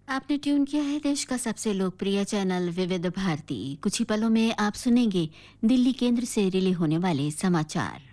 आपने ट्यून किया है देश का सबसे लोकप्रिय चैनल विविध भारती। कुछ ही पलों में आप सुनेंगे दिल्ली केंद्र से रिले होने वाले समाचार।